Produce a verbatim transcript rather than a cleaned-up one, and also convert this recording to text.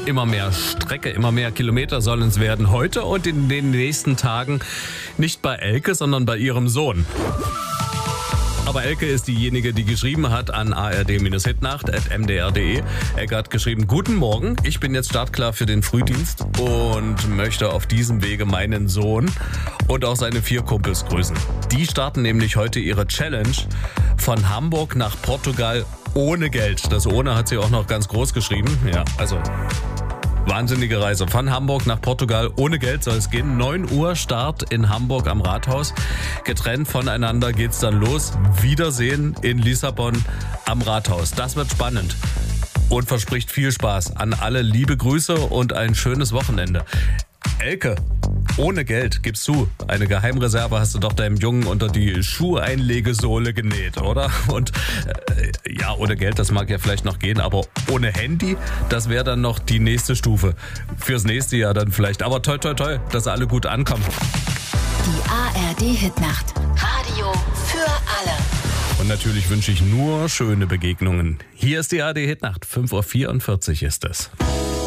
immer mehr Strecke, immer mehr Kilometer sollen es werden heute und in den nächsten Tagen nicht bei Elke, sondern bei ihrem Sohn. Aber Elke ist diejenige, die geschrieben hat an a r d hitnacht at m d r punkt d e. Elke hat geschrieben, guten Morgen, ich bin jetzt startklar für den Frühdienst und möchte auf diesem Wege meinen Sohn und auch seine vier Kumpels grüßen. Die starten nämlich heute ihre Challenge von Hamburg nach Portugal ohne Geld. Das ohne hat sie auch noch ganz groß geschrieben. Ja, also wahnsinnige Reise. Von Hamburg nach Portugal ohne Geld soll es gehen. neun Uhr Start in Hamburg am Rathaus. Getrennt voneinander geht's dann los. Wiedersehen in Lissabon am Rathaus. Das wird spannend und verspricht viel Spaß. An alle liebe Grüße und ein schönes Wochenende. Elke, ohne Geld, gibst du. Eine Geheimreserve hast du doch deinem Jungen unter die Schuheinlegesohle genäht, oder? Und äh, ja, ohne Geld, das mag ja vielleicht noch gehen, aber ohne Handy, das wäre dann noch die nächste Stufe. Fürs nächste Jahr dann vielleicht. Aber toi, toi, toi, dass alle gut ankommen. Die A R D-Hitnacht. Radio für alle. Und natürlich wünsche ich nur schöne Begegnungen. Hier ist die A R D-Hitnacht. fünf Uhr vierundvierzig ist es.